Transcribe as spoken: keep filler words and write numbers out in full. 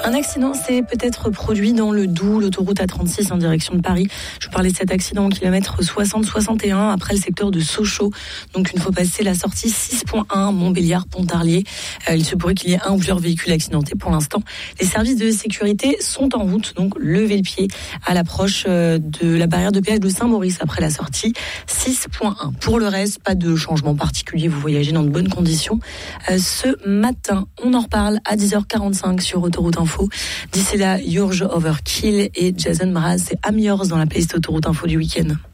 Un accident s'est peut-être produit dans le Doubs, l'autoroute A trente-six en direction de Paris. Je vous parlais de cet accident au kilomètre soixante soixante et un après le secteur de Sochaux. Donc une fois passé la sortie six point un Montbéliard-Pontarlier. Euh, il se pourrait qu'il y ait un ou plusieurs véhicules accidentés pour l'instant. Les services de sécurité sont en route, donc levez le pied à l'approche de la barrière de péage de Saint-Maurice après la sortie six point un. Pour le reste, pas de changement particulier. Vous voyagez dans de bonnes conditions euh, ce matin. On en reparle à dix heures quarante-cinq sur Autoroute Info. D'ici là, Urge Overkill et Jason Mraz et Amiors dans la playlist Autoroute Info du week-end.